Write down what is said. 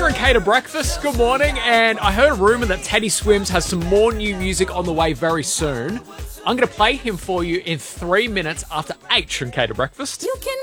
Trincator Breakfast, good morning, and I heard a rumour that Teddy Swims has some more new music on the way very soon. I'm going to play him for you in 3 minutes after 8 Trincator Breakfast. You can